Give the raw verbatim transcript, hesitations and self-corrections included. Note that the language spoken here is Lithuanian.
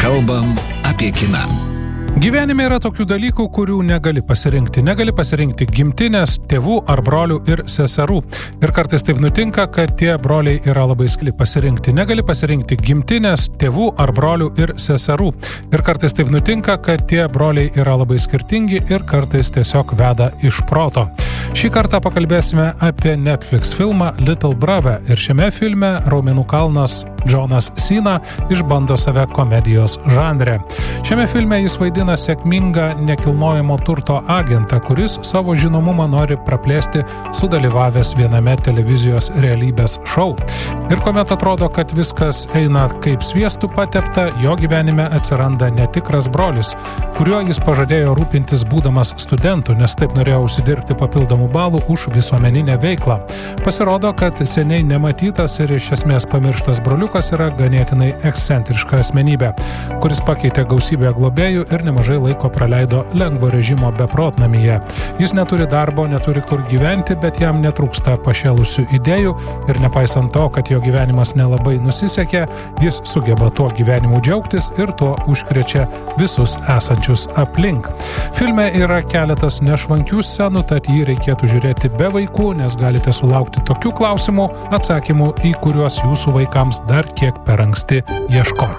Kalbam apie kiną. Gyvenime yra tokių dalykų, kurių negali pasirinkti. Negali pasirinkti gimtinės, tėvų ar brolių ir seserų. Ir kartais taip nutinka, kad tie broliai yra labai skirtingi pasirinkti. Negali pasirinkti gimtinės, tėvų ar brolių ir seserų. Ir kartais taip nutinka, kad tie broliai yra labai skirtingi ir kartais tiesiog veda iš proto. Šį kartą pakalbėsime apie Netflix filmą Little Brother. Ir šiame filme raumenų kalnas Džonas Sina išbando save komedijos žanre. Šiame filme jis vaidina sėkmingą nekilnojamo turto agentą, kuris savo žinomumą nori praplėsti sudalyvavęs viename televizijos realybės šou. Ir kuomet atrodo, kad viskas eina kaip sviestų patepta, jo gyvenime atsiranda netikras brolis, kuriuo jis pažadėjo rūpintis būdamas studentu, nes taip norėjo užsidirbti papildomų balų už visuomeninę veiklą. Pasirodo, kad seniai nematytas ir iš esmės pamirštas broliukas yra ganėtinai ekscentriška asmenybė, kuris pakeitė gausybę globėjų ir nemažai laiko praleido lengvo režimo beprotnamyje. Jis neturi darbo, neturi kur gyventi, bet jam netrūksta pašėlusių idėjų ir nepaisant to, kad jo gyvenimas nelabai nusisekė, jis sugeba tuo gyvenimu džiaugtis ir tuo užkrečia visus esančius aplink. Filme yra keletas nešvankių scenų, tad jį reikėtų žiūrėti be vaikų, nes galite sulaukti tokių klausimų, atsakymų, į kuriuos jūsų vaikams dar kiek per anksti ieškoti.